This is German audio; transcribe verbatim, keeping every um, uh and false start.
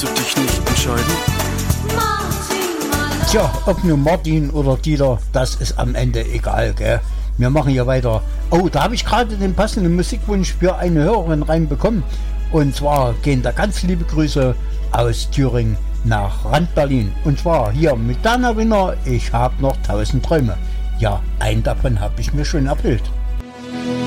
du dich nicht entscheiden? Tja, ob nur Martin oder Dieter, das ist am Ende egal, gell? Wir machen hier weiter. Oh, da habe ich gerade den passenden Musikwunsch für eine Hörerin reinbekommen. Und zwar gehen da ganz liebe Grüße aus Thüringen nach Rand Berlin. Und zwar hier mit Dana Winner, ich habe noch tausend Träume. Ja, einen davon habe ich mir schon erfüllt.